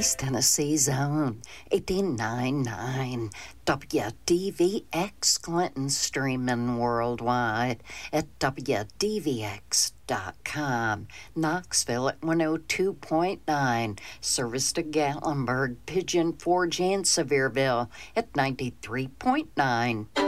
East Tennessee's own 89.9 WDVX Clinton, streaming worldwide at WDVX.com. Knoxville at 102.9, service to Gatlinburg, Pigeon Forge, and Sevierville at 93.9.